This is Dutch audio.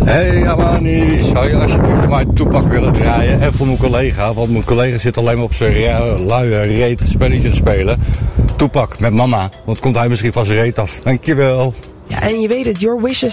Hey Amani, zou je alsjeblieft voor mij Tupac willen draaien? En voor mijn collega, want mijn collega zit alleen maar op zijn luie reet spelletje te spelen. Tupac met mama, want komt hij misschien van zijn reet af. Dankjewel. Ja, en je weet het, your wishes